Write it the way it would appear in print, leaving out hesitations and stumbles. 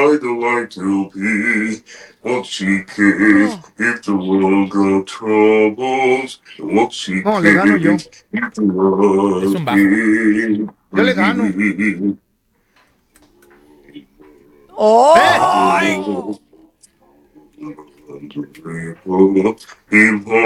I'd like to be what she gave if the world got troubles. What she No, le gano yo. gave if the Es world un bajo. gave Yo le gano. free. ¿Eh? ¡Ay! People